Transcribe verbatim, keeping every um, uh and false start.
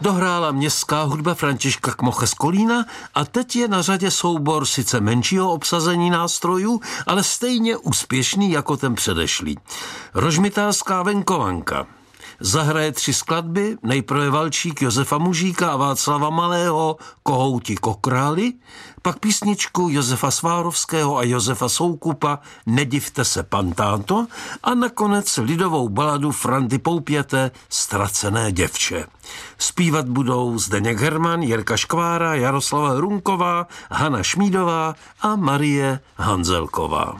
Dohrála městská hudba Františka Kmocha z Kolína a teď je na řadě soubor sice menšího obsazení nástrojů, ale stejně úspěšný jako ten předešlý. Rožmitálská venkovanka. Zahraje tři skladby, nejprve valčík Josefa Mužíka a Václava Malého Kohouti kokráli, pak písničku Josefa Svárovského a Josefa Soukupa Nedivte se pantáto a nakonec lidovou baladu Franty Poupěte Ztracené děvče. Zpívat budou Zdeněk Herman, Jirka Škvára, Jaroslava Hrunková, Hana Šmídová a Marie Hanzelková.